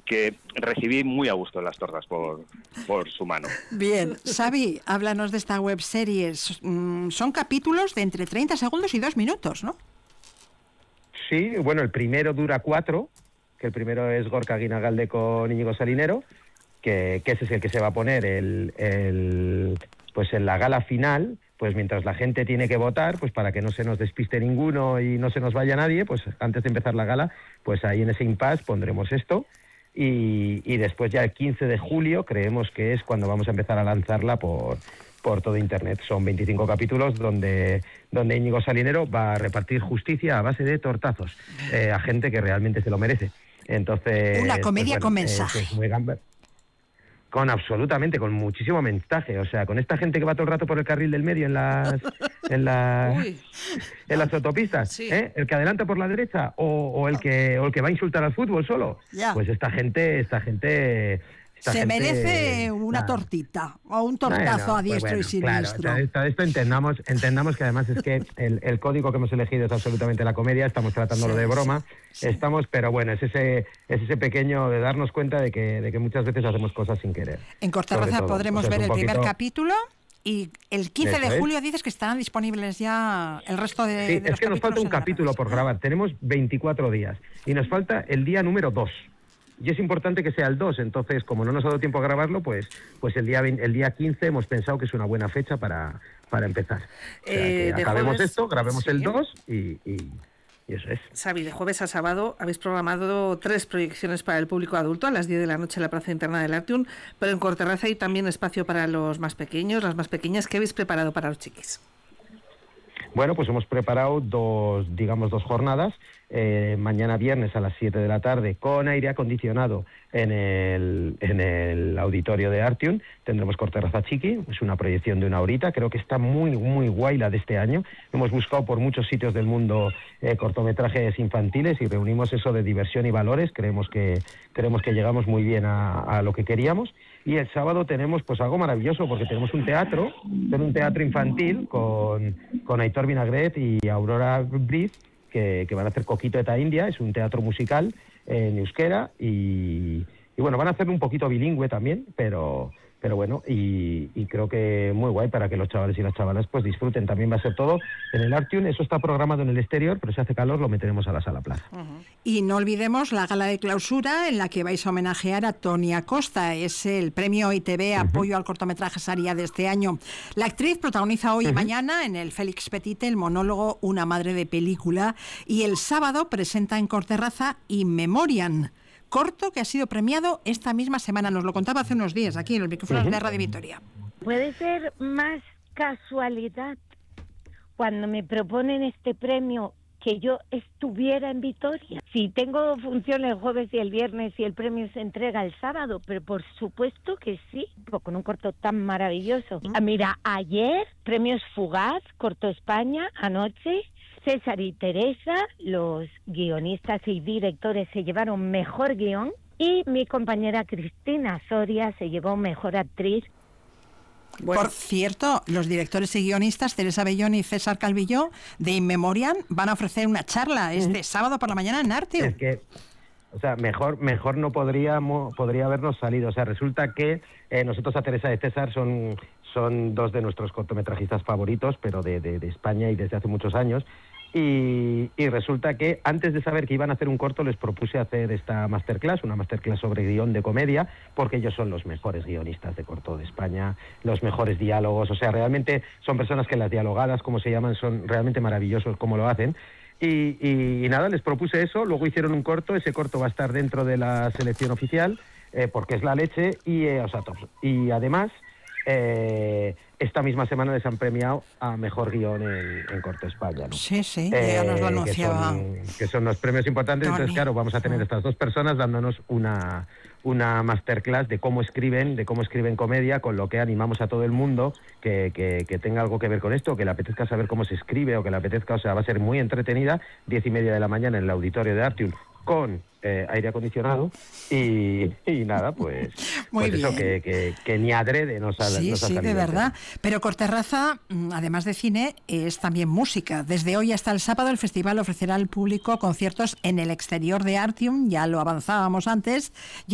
que recibí muy a gusto las tortas por su mano. Bien, Xavi, háblanos de esta webserie. Son capítulos de entre 30 segundos y 2 minutos, ¿no? Sí, bueno, el primero dura 4, que el primero es Gorka Guinagalde con Íñigo Salinero, que ese es el que se va a poner pues en la gala final, pues mientras la gente tiene que votar, pues para que no se nos despiste ninguno y no se nos vaya nadie, pues antes de empezar la gala, pues ahí en ese impasse pondremos esto. Y después ya el 15 de julio creemos que es cuando vamos a empezar a lanzarla por todo internet. Son 25 capítulos donde Íñigo Salinero va a repartir justicia a base de tortazos a gente que realmente se lo merece. Entonces, una comedia con mensaje. Es muy gamber. Con muchísimo mensaje, o sea, con esta gente que va todo el rato por el carril del medio en las autopistas, sí. El que adelanta por la derecha o el que va a insultar al fútbol solo, ya. Pues esta gente se merece una tortita o un tortazo a diestro y siniestro. Claro, esto entendamos que además es que el código que hemos elegido es absolutamente la comedia, estamos tratándolo de broma, sí. Pero bueno, es ese pequeño de darnos cuenta de que muchas veces hacemos cosas sin querer. En Corterraza podremos ver el primer capítulo y el 15 de julio dices que estarán disponibles ya el resto de sí, de es que nos falta un capítulo por grabar, tenemos 24 días y nos falta el día número 2. Y es importante que sea el 2, entonces como no nos ha dado tiempo a grabarlo, pues el día 15 hemos pensado que es una buena fecha para empezar. O sea, que acabemos esto, grabemos el 2 y eso es. Xavi, de jueves a sábado habéis programado 3 proyecciones para el público adulto a las 10 de la noche en la Plaza Interna del Artium, pero en Corterraza hay también espacio para los más pequeños, las más pequeñas. ¿Qué habéis preparado para los chiquis? Bueno, pues hemos preparado dos jornadas. Mañana viernes a las 7 de la tarde con aire acondicionado en el auditorio de Artium. Tendremos Corterraza Chiqui, es una proyección de 1 horita. Creo que está muy, muy guay la de este año. Hemos buscado por muchos sitios del mundo cortometrajes infantiles y reunimos eso de diversión y valores. Creemos que llegamos muy bien a lo que queríamos. Y el sábado tenemos pues algo maravilloso porque tenemos un teatro infantil con Aitor Vinagret y Aurora Briz que van a hacer Coquito eta India. Es un teatro musical en euskera y bueno, van a hacer un poquito bilingüe también, pero bueno, y creo que muy guay para que los chavales y las chavalas pues disfruten. También va a ser todo en el Artium, eso está programado en el exterior, pero si hace calor lo meteremos a la sala plaza. Y no olvidemos la gala de clausura en la que vais a homenajear a Toni Acosta, es el premio ITV Apoyo al Cortometraje Saria de este año. La actriz protagoniza hoy y mañana en el Félix Petite el monólogo Una madre de película y el sábado presenta en Corterraza In Memoriam, corto que ha sido premiado esta misma semana. Nos lo contaba hace unos días aquí en los micrófonos de Radio Vitoria. Puede ser más casualidad cuando me proponen este premio que yo estuviera en Vitoria. Si tengo función el jueves y el viernes y el premio se entrega el sábado, pero por supuesto que sí, con un corto tan maravilloso. Mira, ayer, premios Fugaz, Corto España, anoche, César y Teresa, los guionistas y directores se llevaron mejor guión y mi compañera Cristina Soria se llevó mejor actriz. Bueno. Por cierto, los directores y guionistas Teresa Bellón y César Calvillo de In Memoriam van a ofrecer una charla este sábado por la mañana en Artium. Es que, o sea, mejor no podría habernos salido. O sea, resulta que nosotros a Teresa y César son dos de nuestros cortometrajistas favoritos, pero de España y desde hace muchos años. Y resulta que antes de saber que iban a hacer un corto les propuse hacer esta masterclass, una masterclass sobre guión de comedia, porque ellos son los mejores guionistas de corto de España, los mejores diálogos, o sea, realmente son personas que las dialogadas, como se llaman, son realmente maravillosos como lo hacen. Y nada, les propuse eso, luego hicieron un corto, ese corto va a estar dentro de la selección oficial, porque es la leche, y además esta misma semana les han premiado a mejor guión en Corto España, ¿no? Sí, ya nos lo anunciaba. Que son los premios importantes. Toni. Entonces, claro, vamos a tener estas dos personas dándonos una masterclass de cómo escriben comedia, con lo que animamos a todo el mundo que tenga algo que ver con esto, que le apetezca saber cómo se escribe o que le apetezca, o sea, va a ser muy entretenida, 10:30 de la mañana en el auditorio de Artium, con aire acondicionado y nada, pues, muy pues eso, bien. que ni adrede nos ha Sí, salido. de verdad. Pero Corterraza, además de cine, es también música. Desde hoy hasta el sábado el festival ofrecerá al público conciertos en el exterior de Artium, ya lo avanzábamos antes,